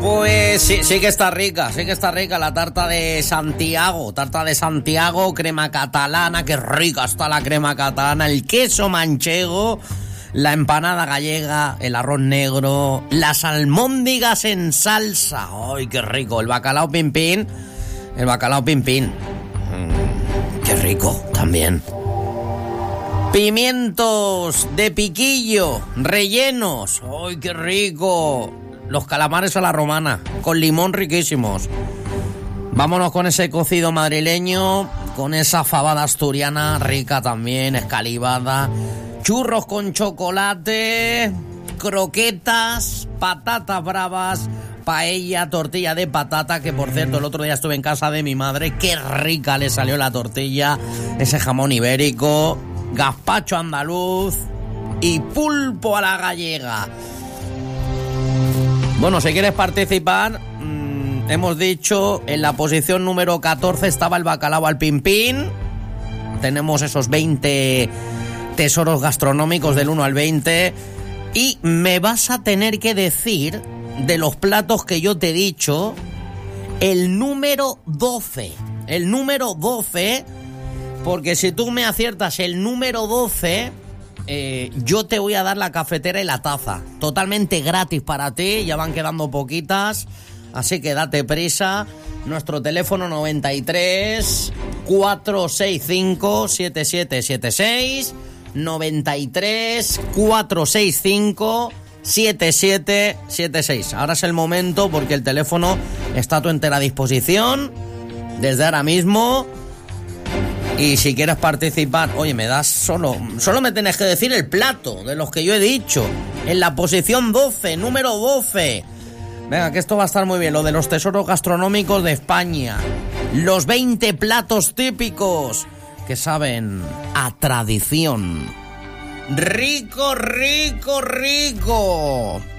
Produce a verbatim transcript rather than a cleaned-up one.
Pues sí, sí que está rica, sí que está rica la tarta de Santiago, tarta de Santiago, crema catalana, qué rica está la crema catalana, el queso manchego, la empanada gallega, el arroz negro, las almóndigas en salsa, ¡ay, qué rico! El bacalao pin pin, el bacalao pin pin, mm, qué rico también. Pimientos de piquillo, rellenos, ¡ay, qué rico! Los calamares a la romana, con limón riquísimos. Vámonos con ese cocido madrileño, con esa fabada asturiana rica también, escalivada. Churros con chocolate, croquetas, patatas bravas, paella, tortilla de patata, que por cierto el otro día estuve en casa de mi madre, qué rica le salió la tortilla, ese jamón ibérico, gazpacho andaluz y pulpo a la gallega. Bueno, si quieres participar, mmm, hemos dicho, en la posición número catorce estaba el bacalao al pin pin. Tenemos esos veinte tesoros gastronómicos del uno al veinte. Y me vas a tener que decir, de los platos que yo te he dicho, el número doce. El número doce, porque si tú me aciertas el número doce... Eh, yo te voy a dar la cafetera y la taza totalmente gratis para ti, ya van quedando poquitas, así que date prisa. Nuestro teléfono noventa y tres, cuatrocientos sesenta y cinco, setenta y siete setenta y seis, noventa y tres, cuatrocientos sesenta y cinco, setenta y siete setenta y seis. Ahora es el momento, porque el teléfono está a tu entera disposición desde ahora mismo. Y si quieres participar, oye, me das solo, solo me tienes que decir el plato de los que yo he dicho. En la posición doce, número doce. Venga, que esto va a estar muy bien. Lo de los tesoros gastronómicos de España. Los veinte platos típicos que saben a tradición. Rico, rico, rico.